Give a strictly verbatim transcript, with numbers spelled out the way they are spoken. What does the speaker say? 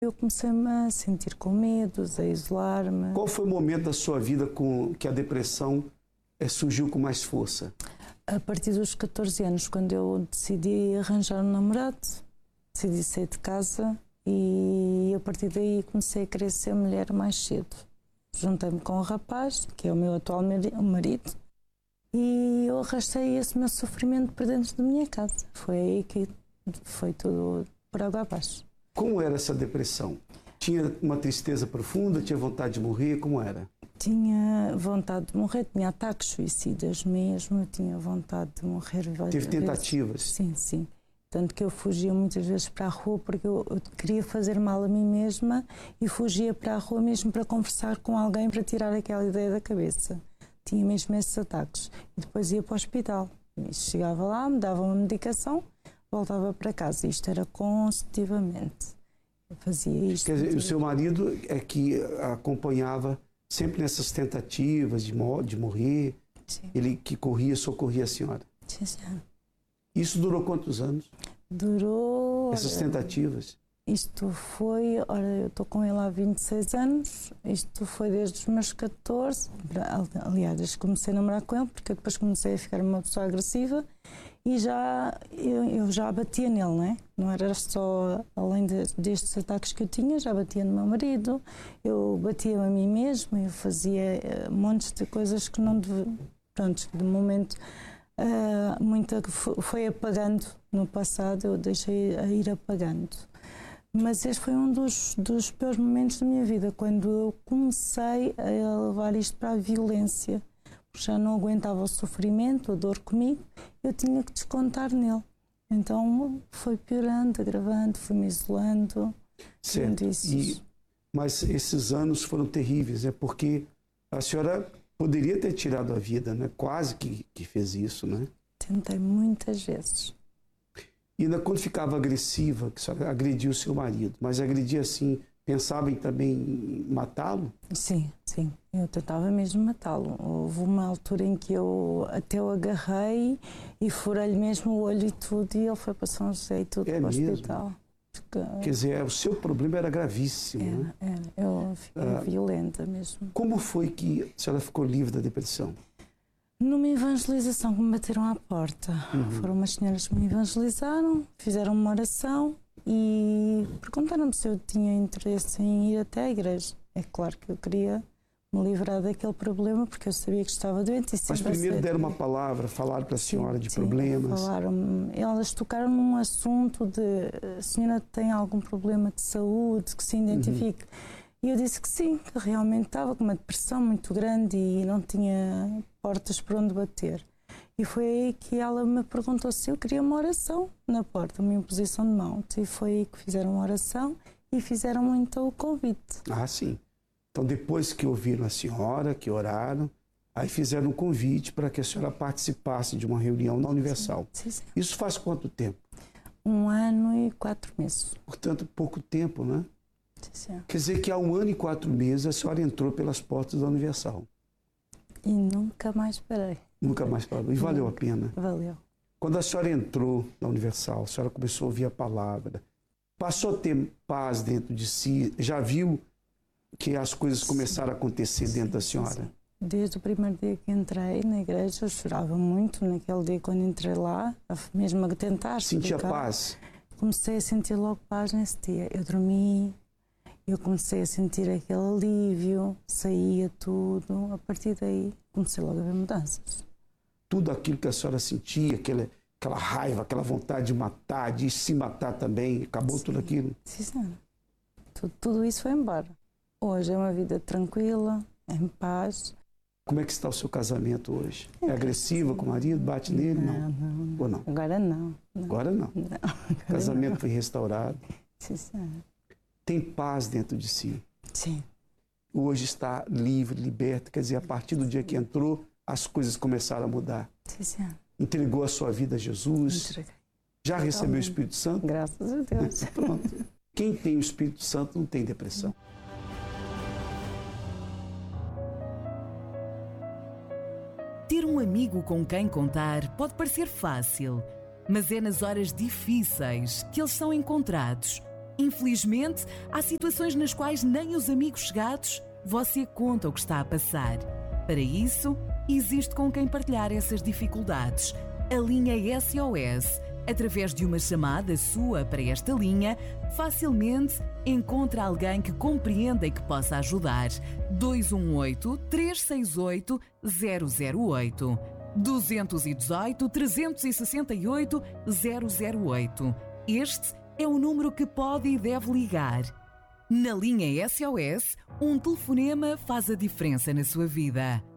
Eu comecei-me a sentir com medos, a isolar-me. Qual foi o momento da sua vida com que a depressão é, surgiu com mais força? A partir dos catorze anos, quando eu decidi arranjar um namorado, decidi sair de casa e a partir daí comecei a querer ser mulher mais cedo. Juntei-me com um rapaz, que é o meu atual marido, e eu arrastei esse meu sofrimento para dentro da minha casa. Foi aí que foi tudo por água abaixo. Como era essa depressão? Tinha uma tristeza profunda? Tinha vontade de morrer? Como era? Tinha vontade de morrer, tinha ataques suicidas mesmo, eu tinha vontade de morrer. Teve tentativas? Sim, sim. Tanto que eu fugia muitas vezes para a rua porque eu, eu queria fazer mal a mim mesma e fugia para a rua mesmo para conversar com alguém para tirar aquela ideia da cabeça. Tinha mesmo esses ataques. E depois ia para o hospital. E chegava lá, me dava uma medicação, voltava para casa. Isto era consecutivamente. Eu fazia isto. Quer dizer, o seu marido é que acompanhava sempre nessas tentativas de, mo de morrer? Sim. Ele que corria, socorria a senhora? Sim, sim. Isso durou quantos anos? Durou... Essas tentativas? Isto foi... Ora, eu estou com ele há vinte e seis anos. Isto foi desde os meus catorze. Aliás, desde que comecei a namorar com ele, porque eu depois comecei a ficar uma pessoa agressiva e já... Eu, eu já batia nele, não é? Não era só... Além de, destes ataques que eu tinha, já batia no meu marido. Eu batia a mim mesma. Eu fazia uh, montes de coisas que não... Deve, pronto, de momento... Uh, muita foi apagando no passado, eu deixei a ir apagando. Mas este foi um dos, dos piores momentos da minha vida, quando eu comecei a levar isto para a violência. Porque já não aguentava o sofrimento, a dor comigo, eu tinha que descontar nele. Então foi piorando, agravando, fui-me isolando. Certo, e, mas esses anos foram terríveis, é porque a senhora... poderia ter tirado a vida, né? Quase que, que fez isso, né? Tentei muitas vezes. E ainda quando ficava agressiva, que só agredia o seu marido, mas agredia assim, pensava em também matá-lo? Sim, sim. Eu tentava mesmo matá-lo. Houve uma altura em que eu até o agarrei e furei-lhe mesmo o olho e tudo, e ele foi para São José e tudo é para o mesmo? hospital. Porque... Quer dizer, o seu problema era gravíssimo, era, né? Era, eu fiquei ah, violenta mesmo. Como foi que a senhora ficou livre da depressão? Numa evangelização que me bateram à porta. Uhum. Foram umas senhoras que me evangelizaram, fizeram uma oração e perguntaram-me se eu tinha interesse em ir até à igreja. É claro que eu queria me livrar daquele problema porque eu sabia que estava doente. E mas primeiro deram uma palavra, falaram para a senhora de sim, problemas? Falaram, elas tocaram num assunto de a senhora tem algum problema de saúde que se identifique. Uhum. E eu disse que sim, que realmente estava com uma depressão muito grande e não tinha portas por onde bater. E foi aí que ela me perguntou se eu queria uma oração na porta, uma imposição de mão. E foi aí que fizeram uma oração e fizeram então o convite. Ah, sim. Então, depois que ouviram a senhora, que oraram, aí fizeram um convite para que a senhora participasse de uma reunião na Universal. Sim, sim, sim. Isso faz quanto tempo? Um ano e quatro meses. Portanto, pouco tempo, né? Sim, sim. Quer dizer que há um ano e quatro meses a senhora entrou pelas portas da Universal. E nunca mais parei. Nunca mais parou. E valeu a pena? Valeu. Quando a senhora entrou na Universal, a senhora começou a ouvir a palavra, passou a ter paz dentro de si, já viu que as coisas começaram a acontecer sim, dentro da senhora? Sim. Desde o primeiro dia que entrei na igreja, eu chorava muito naquele dia quando entrei lá, mesmo a tentar sentia explicar. Paz? Comecei a sentir logo paz nesse dia. Eu dormi, eu comecei a sentir aquele alívio, saía tudo. A partir daí, comecei logo a ver mudanças. Tudo aquilo que a senhora sentia, aquela, aquela raiva, aquela vontade de matar, de se matar também, acabou sim, tudo aquilo? Sim, sim. Tudo, tudo isso foi embora. Hoje é uma vida tranquila, em paz. Como é que está o seu casamento hoje? É, é agressiva com o marido? Bate nele? Não. Não, não. Ou não? Agora não. não. Agora não. não. Agora o casamento não. foi restaurado. Sim, sim. Tem paz dentro de si. Sim. Hoje está livre, liberto. Quer dizer, a partir do dia que entrou, as coisas começaram a mudar. Sim, sim. Entregou a sua vida a Jesus. Entreguei. Já recebeu o Espírito Santo? Graças a Deus. Pronto. Quem tem o Espírito Santo não tem depressão. Ter um amigo com quem contar pode parecer fácil, mas é nas horas difíceis que eles são encontrados, Infelizmente, há situações nas quais nem os amigos chegados você conta o que está a passar. Para isso, existe com quem partilhar essas dificuldades. A linha S O S, através de uma chamada sua para esta linha, facilmente encontra alguém que compreenda e que possa ajudar. dois um oito, três seis oito, zero zero oito. dois um oito, três seis oito, zero zero oito. Este é o número que pode e deve ligar. Na linha S O S, um telefonema faz a diferença na sua vida.